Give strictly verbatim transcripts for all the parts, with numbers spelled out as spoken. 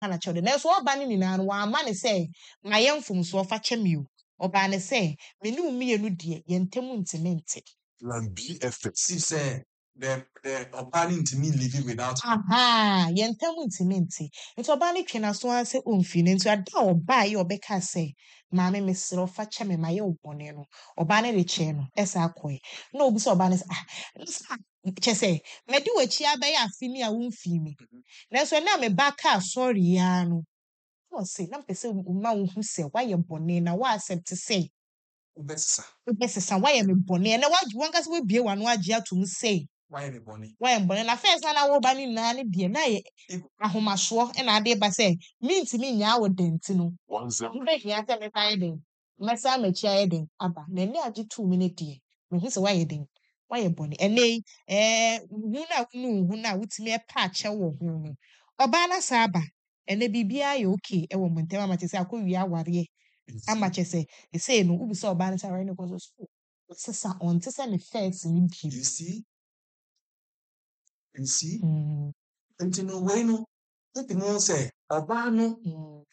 na kyerɛ na so ɔba ne nyinaa no wa ama ne sɛ ma yɛmfom so ɔfa kyɛ me o ɔba ne sɛ me ne umiye no die yɛntɛm ntimi nte Plan B F X. See, say the the Obani to me living without. aha yɛntɛm ntimi nte nti ɔba ne twe na so an sɛ ɔmfi ne nti ada ɔba yɛ ɔbɛka sɛ maame mesrɛ ɔfa kyɛ me ma yɛ ɔbɔne no ɔba ne de kyɛ no ɛsa akɔe na obi sɛ ɔba ne sɛ ah kyɛ sɛ mɛde w'akyi abɛyɛ afe ni a womfi me nanso na me ba ka sorry ya no no say na mpɛ sɛ ma wo hu sɛ wayɛ bɔne na wa accept sɛ Ubesa. wobɛsesa wayɛ me bɔne na wagye wankasa wabie wano agye ato mu sɛ Why any bonny? wayɛ bɔne na first na woba ne nyinaa ne deɛ na yɛ ahomasoɔ ɛna ade ba sɛ mentimi nyaa wo dɛnti no One zero. wobɛhia sɛ mefa yɛ den mɛsa m'akyi ayɛ den aba na ani agye too me ne deɛ mehu sɛ wayɛ den wayɛ bɔne ɛnɛ yi ɛɛ hu na wonu hu na wotumi ɛpa akyɛ wɔ ho no ɔbaa na saa aba ɛnɛ biribiara yɛ okay ɛwɔ mo ntɛm ama kyɛ sɛ akɔwie awareɛ ama kyɛ sɛ ɛsɛ no wobi sɛ ɔbaa no sɛ aware ne kɔ so so sesa ɔnte sɛ ne first ne bi You see? You see? mm And you know, when you know, say, Obano, mm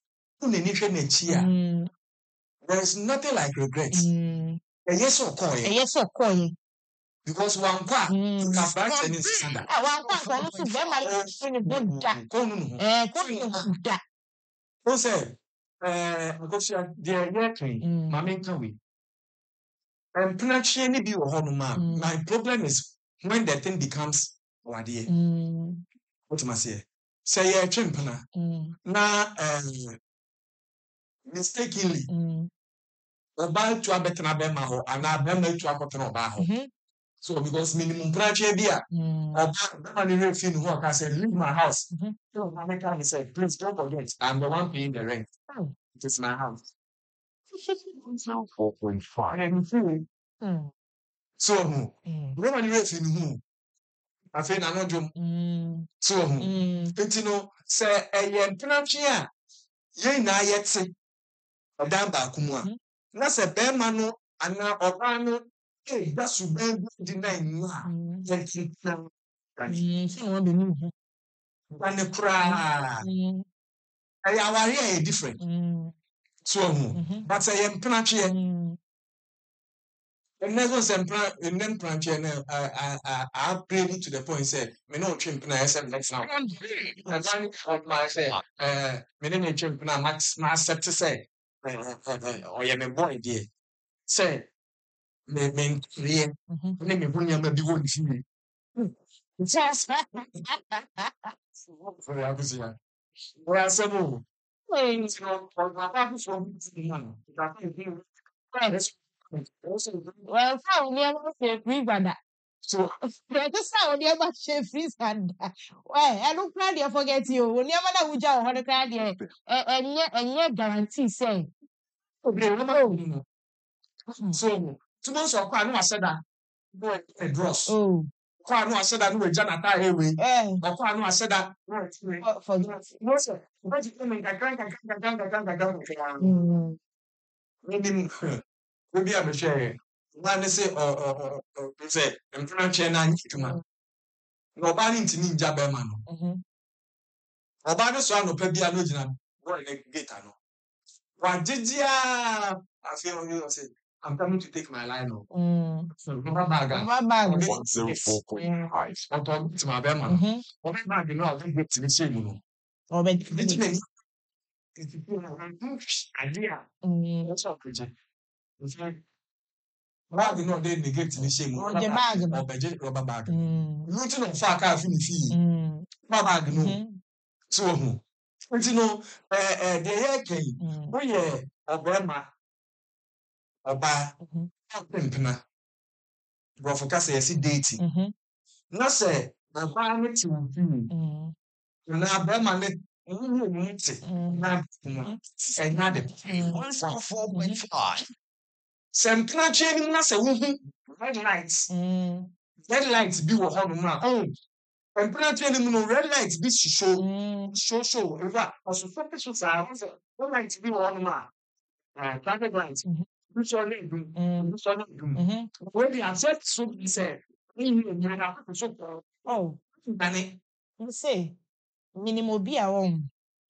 mm. mm There is nothing like regret. mm A yes or call ɛyɛ sɛ ɔkɔɛ because one part mm you can branch any standard. a wankɔ akɔ no so bɛrima no hwɛ ne ho da ɛɛ kɔ ne ho da Who said, uh, dear, yeah, Mm. Mammy, can we? And Pinachi, any be or man. Mm. My problem is when the thing becomes what dear. mm What must I say? Say, yeah, chimpana. mm Now, uh, mistakenly, mm about to a better bema or an abema to a cotton or baho. mhm So, because minimum Pinachi, dear, mm or money fin who I said, leave my house. mhm So, Mammy can say, please don't forget, I'm the one paying the rent. oh It is my house. four point five. And two, mm so who? mm No money rate in who? I think I'm not doing mm so who? mm But you know, say a yen penalty, ye na yet say a damn bakumwa. Mhm. That's a bear mano and now Obano. Hey, that's who ben deny you. mm Thank you. mm sɛ wɔn bɛ mu ho And the cry. mm I are different. mm So who? mhm But I am penalty. mm And never send plan and then branch and uh, I I I upgrade to the point say me no chimp na S M next now. And then of my say uh me no chimp na max na accept say oh yeah me boy dear. Say me me create mhm me me bunya me bi won fi. Just for the opposite. Well, so no. Wait. You know, for my father from the man. That is Well, fáwọn ní ẹ máa ṣe freezer dà. so Ẹ̀jẹ̀ sáwọn ní ẹ máa ṣe freezer dà. Wẹ̀ ẹnu kúrẹ́ adìẹ forget you o. Ní ẹ máa náà wújà ọ̀hún ní kúrẹ́ adìẹ. Ẹ ẹ̀nyẹ́ ẹ̀nyẹ́ guarantee sẹ́yìn. obìnrin ló máa ń wù ú. So, tí wọ́n sọ ọkọ àánú àṣẹdá ní ẹ̀ dross. Oh. Ọkọ àánú àṣẹdá ní ìjà nàta ewé. Ẹ Ọkọ àánú àṣẹdá ní ẹ̀ forget. wọ́n sọ wọ́n ti fún mi gàgán gàgán gàgán gàgán gàgán gàgán. Mm. Níbi níbi àbẹ̀ṣẹ̀ rẹ̀ wọ́n á ní sẹ́ ọ̀ ọ̀ ọ̀ ọ̀ ṣe mpúnà kyẹ́ náà ní ìtumà. Na ọba ní ntìmí ìjà bẹ́ẹ̀ mà nù. Mhm. Ọba ní sọ ànọ̀pẹ́ bí a ló gyina bọ́ọ̀lù ní gate àná. Wà á jíjí à àfihàn yóò ṣe I'm coming to take my line off. Mm. So, rubber bag. ah. Bàbá báàgì. one zero four point five. Ọ̀tọ̀ tí màá bẹ́ẹ̀ mà nù. Mhm. Rubber bag náà ọ̀tọ̀ gbé tìmí sí èmu nù. Ọbẹ̀ Ìdí tí mi ìdí tí mi àdé à Mm. ẹ̀ sọ̀ kejì. Báàgì náà dé nìgé tìmí sí èmu. Ọjẹ báàgì náà. Ọbẹ̀ jẹ́ rubber bag. Mm. Ìlú tí náà fà káà fún mi fi yìí. Mm. Rubber bag nù. Mhm. Tí o hù. Nti no ẹ̀ ẹ̀ deɛ yɛ kɛyi. Mm. Woyɛ ɔbɛrima ɔbaa Mhm. ɔpɛ mpena. Nkurɔfo kasa yɛsi deeti. Mhm. Na sɛ ɔbaa no te wo fie. Mm. Na bɛrima ne nwunye mu te Mm. na mpena ɛnya de. Mm. one zero four point five. Sɛ mpena kyerɛ nim na sɛ wohu red light. Mm. Red light bi wɔ hɔnom a ɔn mpena kyerɛ nim no red light bi hyehyɛ Mm. hyehyɛ ɛfa ɔsosɔ bi so saa ɔsɛ red light bi wɔ hɔnom a ɛɛ traffic light Mhm. bi sɔ ne dum Mm. bi sɔ ne dum. Mhm. Wei de asɛ so bi sɛ eyi enyina akoko so kɔɔ Oh, dane. n say minimum obi a wɔn